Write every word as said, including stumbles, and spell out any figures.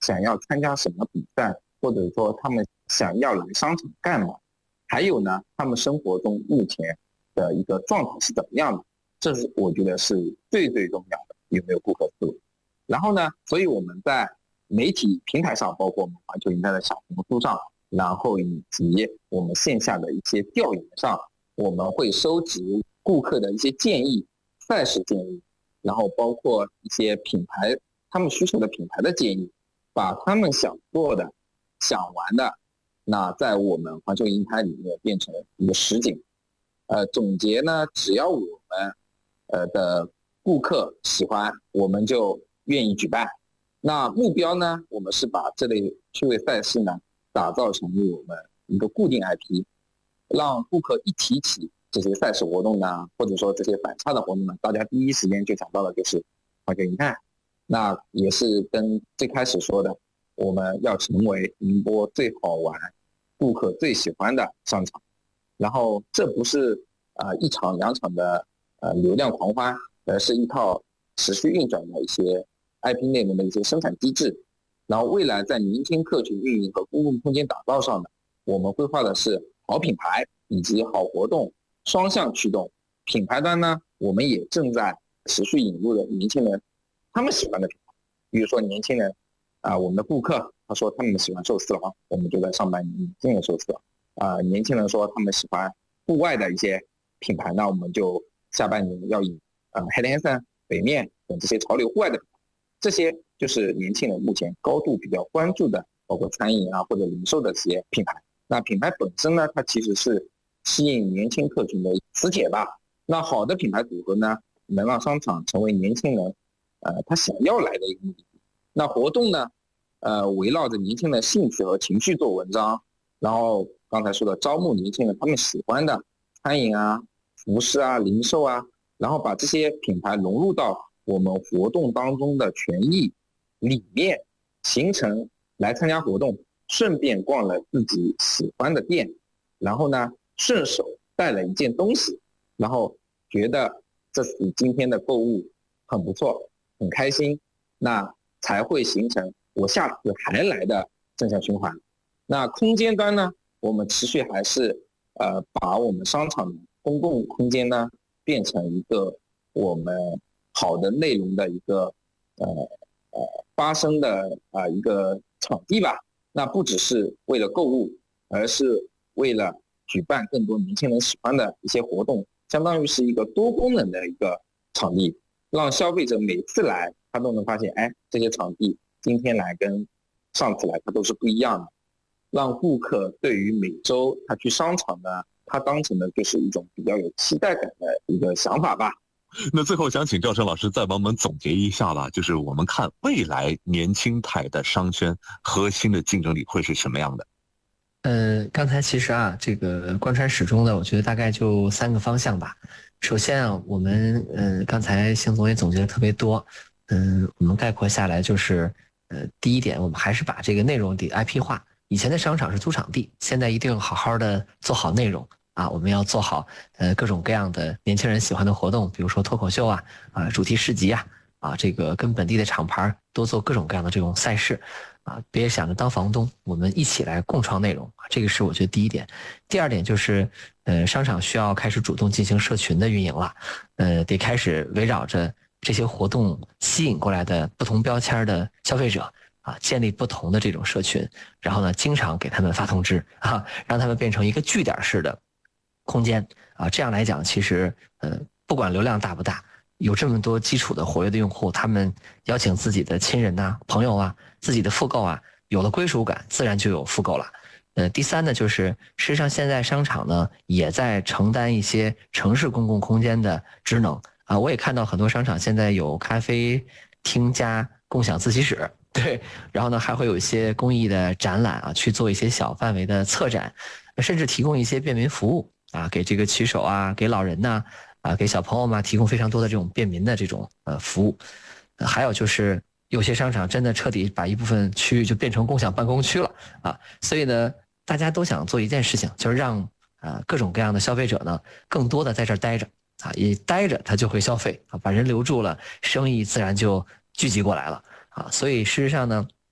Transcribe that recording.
想要参加什么比赛，或者说他们想要来商场干嘛，还有呢，他们生活中目前的一个状态是怎么样的，这是我觉得是最最重要的，有没有顾客思维。然后呢，所以我们在媒体平台上，包括我们环球银泰的小红书上，然后以及我们线下的一些调研上，我们会收集顾客的一些建议、赛事建议，然后包括一些品牌他们需求的品牌的建议，把他们想做的、想玩的，那在我们环球银泰里面变成一个实景。呃，总结呢，只要我们呃的顾客喜欢，我们就愿意举办。那目标呢，我们是把这类趣味赛事呢打造成我们一个固定 I P， 让顾客一提起这些赛事活动呢，或者说这些反差的活动呢，大家第一时间就想到的就是环球银泰。那也是跟最开始说的，我们要成为宁波最好玩、顾客最喜欢的商场。然后这不是呃一场两场的呃流量狂欢，而是一套持续运转的一些 I P 内容的一些生产机制。然后未来在年轻客群运营和公共空间打造上呢，我们规划的是好品牌以及好活动双向驱动。品牌端呢，我们也正在持续引入的年轻人他们喜欢的品牌，比如说年轻人啊、呃，我们的顾客他说他们喜欢寿司郎，我们就在上半年引进了寿司郎啊、呃。年轻人说他们喜欢户外的一些品牌，那我们就下半年要引呃 Head&Hansen、北面等这些潮流户外的品牌。这些就是年轻人目前高度比较关注的，包括餐饮啊或者零售的这些品牌。那品牌本身呢，它其实是吸引年轻客群的磁铁吧。那好的品牌组合呢，能让商场成为年轻人呃他想要来的一个目的地。那活动呢，呃围绕着年轻人的兴趣和情绪做文章，然后刚才说的招募年轻人他们喜欢的餐饮啊、服饰啊、零售啊，然后把这些品牌融入到我们活动当中的权益里面，形成来参加活动顺便逛了自己喜欢的店，然后呢顺手带了一件东西，然后觉得这次今天的购物很不错很开心，那才会形成我下次还来的正向循环。那空间端呢，我们持续还是呃把我们商场的公共空间呢变成一个我们好的内容的一个呃呃发生的啊、呃、一个场地吧。那不只是为了购物，而是为了举办更多年轻人喜欢的一些活动，相当于是一个多功能的一个场地，让消费者每次来他都能发现，哎，这些场地今天来跟上次来它都是不一样的，让顾客对于每周他去商场呢，他当成的就是一种比较有期待感的一个想法吧。 那最后想请赵生老师再帮我们总结一下吧，就是我们看未来年轻态的商圈核心的竞争力会是什么样的？ 呃，刚才其实啊，这个贯穿始终的，我觉得大概就三个方向吧。首先啊，我们呃刚才邢总也总结的特别多，嗯、呃，我们概括下来就是，呃，第一点，我们还是把这个内容得 I P 化。以前的商场是租场地，现在一定好好的做好内容。啊，我们要做好呃各种各样的年轻人喜欢的活动，比如说脱口秀啊，啊主题市集啊，啊这个跟本地的厂牌多做各种各样的这种赛事，啊别想着当房东，我们一起来共创内容，这个是我觉得第一点。第二点就是，呃商场需要开始主动进行社群的运营了，呃得开始围绕着这些活动吸引过来的不同标签的消费者。啊，建立不同的这种社群，然后呢，经常给他们发通知啊，让他们变成一个据点式的空间啊，这样来讲，其实呃，不管流量大不大，有这么多基础的活跃的用户，他们邀请自己的亲人呐、啊、朋友啊、自己的复购啊，有了归属感，自然就有复购了。呃，第三呢，就是事实上现在商场呢也在承担一些城市公共空间的职能啊，我也看到很多商场现在有咖啡厅加共享自习室。对，然后呢，还会有一些公益的展览啊，去做一些小范围的策展，甚至提供一些便民服务啊，给这个骑手啊，给老人呐、啊，啊，给小朋友嘛，提供非常多的这种便民的这种呃服务。呃、还有就是有些商场真的彻底把一部分区域就变成共享办公区了啊，所以呢，大家都想做一件事情，就是让啊、呃、各种各样的消费者呢，更多的在这儿待着啊，一待着他就会消费啊，把人留住了，生意自然就聚集过来了。啊，所以事实上呢，